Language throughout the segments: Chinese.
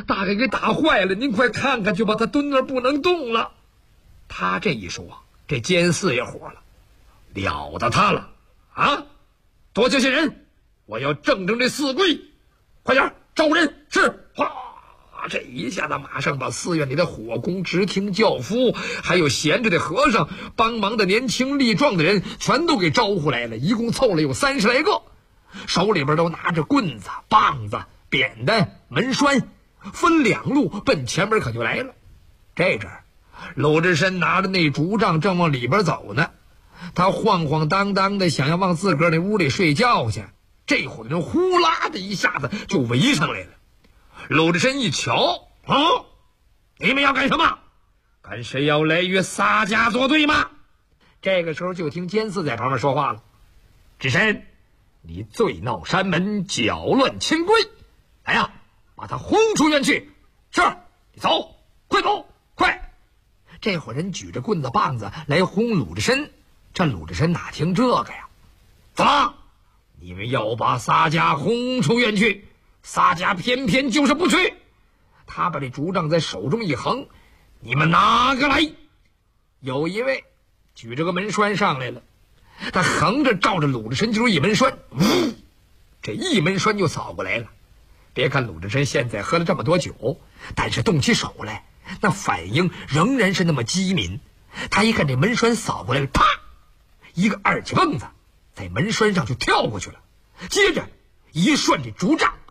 大概给打坏了，您快看看，就把他蹲那儿不能动了。他这一说，这监四也火了，了得他了啊！多叫些人，我要正这四跪，快点招人！是，哗！这一下子马上把寺院里的火工、执听教夫，还有闲着的和尚、帮忙的年轻力壮的人，全都给招呼来了，一共凑了有30来个，手里边都拿着棍子、棒子、扁担、门栓，分2路奔前门可就来了。这阵儿，鲁智深拿着那竹杖正往里边走呢，他晃晃荡荡的想要往自个儿那屋里睡觉去，这伙人呼啦的一下子就围上来了。鲁智深一瞧，你们要干什么？跟谁要来与洒家作对吗？这个时候就听监四在旁边说话了：智深，你醉闹山门，搅乱清规，来呀，把他轰出院去。是，你走，快走，快！这伙人举着棍子棒子来轰鲁智深，这鲁智深哪听这个呀？怎么，你们要把洒家轰出院去？洒家偏偏就是不去。他把这竹杖在手中一横，你们哪个来？有一位举着个门栓上来了，他横着照着鲁智深就是一门栓，这一门栓就扫过来了。别看鲁智深现在喝了这么多酒，但是动起手来那反应仍然是那么机敏。他一看这门栓扫过来了，啪，一个二起蹦子在门栓上就跳过去了，接着一涮这竹杖，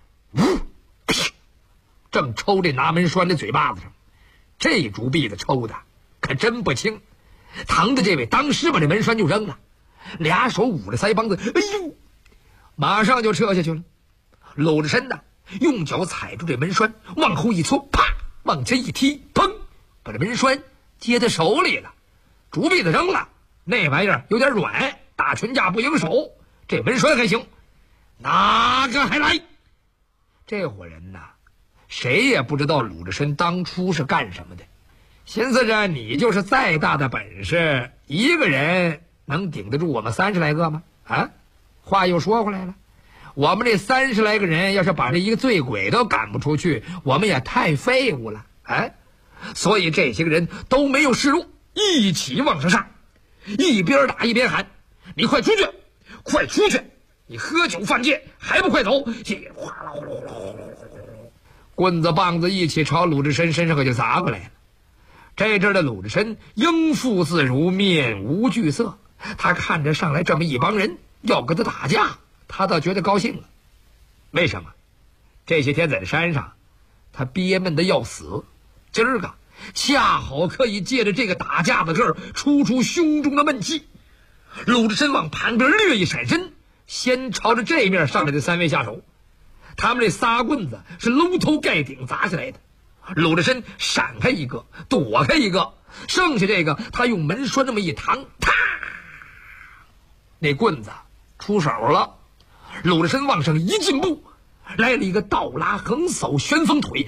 正抽这拿门栓的嘴巴子上，这竹篦子抽的可真不轻，疼的这位当时把这门栓就扔了，俩手捂着腮帮子，哎呦，马上就撤下去了。鲁智深呢，用脚踩住这门栓，往后一搓，啪，往前一踢，砰，把这门栓接在手里了。竹篦子扔了，那玩意儿有点软，打群架不赢手，这门栓还行，哪个还来？这伙人呐，谁也不知道鲁智深当初是干什么的，寻思着你就是再大的本事，一个人能顶得住我们30来个吗？啊，话又说回来了，我们这30来个人要是把这一个醉鬼都赶不出去，我们也太废物了啊！所以这些个人都没有示弱，一起往上上，一边打一边喊：你快出去，快出去！你喝酒犯戒还不快走！哗啦哗啦哗啦哗啦，棍子棒子一起朝鲁智深身上可就砸过来了。这阵的鲁智深应付自如，面无惧色，他看着上来这么一帮人要跟他打架，他倒觉得高兴了。为什么？这些天在这山上他憋闷的要死，今儿个恰好可以借着这个打架的事儿出胸中的闷气。鲁智深往旁边略一闪身，先朝着这面上来的3位下手。他们这仨棍子是搂头盖顶砸下来的，鲁智深闪开一个，躲开一个，剩下这个他用门栓这么一扛，啪，那棍子出手了。鲁智深往上一进步，来了一个倒拉横扫旋风腿，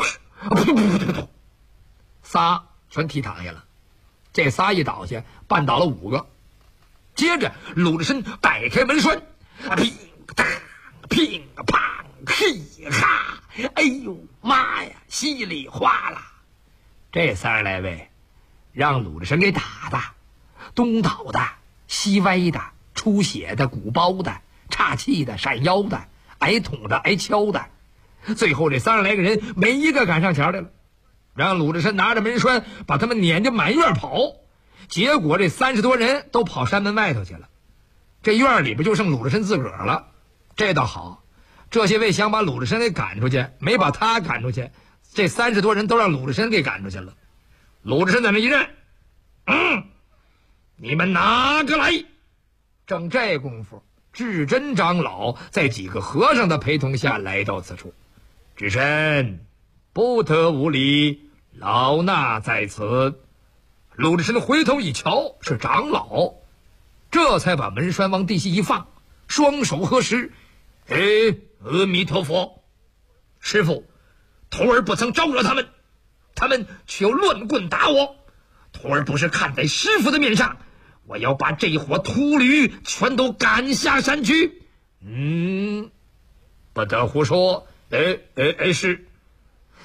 仨全踢躺下了。这仨一倒下，绊倒了5个。接着鲁智深摆开门栓，乒当乒乓嘿哈，哎呦妈呀，稀里哗啦，这30来位让鲁智深给打的，东倒的西歪的，出血的鼓包的，岔气的闪腰的，挨捅的挨敲的，最后这30来个人没一个赶上前来了，让鲁智深拿着门栓把他们撵着满院跑。结果这30多人都跑山门外头去了，这院里边就剩鲁智深自个儿了。这倒好，这些位想把鲁智深给赶出去，没把他赶出去，这30多人都让鲁智深给赶出去了。鲁智深在那一认，你们哪个来？正这功夫，智真长老在几个和尚的陪同下来到此处。智深，不得无礼，老衲在此。鲁智深回头一瞧，是长老，这才把门栓往地下一放，双手合十，阿弥陀佛。师父，徒儿不曾招惹他们，他们却要乱棍打我，徒儿不是看在师父的面上，我要把这伙秃驴全都赶下山去。不得胡说，是